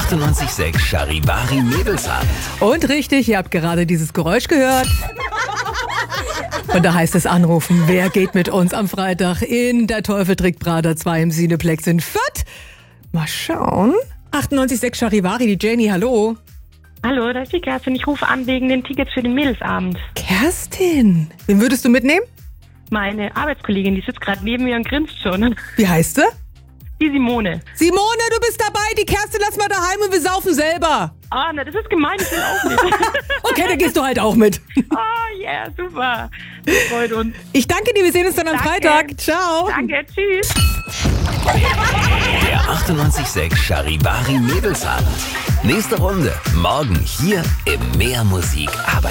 98.6 Charivari Mädelsabend. Und richtig, ihr habt gerade dieses Geräusch gehört. Und da heißt es anrufen, wer geht mit uns am Freitag in der Teufel trägt Prada 2 im Cineplex in Fürth? Mal schauen. 98.6 Charivari, die Jenny, hallo. Hallo, da ist die Kerstin. Ich rufe an wegen den Tickets für den Mädelsabend. Kerstin, wen würdest du mitnehmen? Meine Arbeitskollegin, die sitzt gerade neben mir und grinst schon. Wie heißt sie? Die Simone. Simone, du bist dabei, die Kerstin lass mal daheim und wir saufen selber. Ah, na, das ist gemein, ich will auch mit. Okay, dann gehst du halt auch mit. Oh, yeah, super. Das freut uns. Ich danke dir, wir sehen uns dann am Danke. Freitag. Ciao. Danke, tschüss. Der 98.6 Charivari Mädelsabend. Nächste Runde morgen hier im Mehr Musik.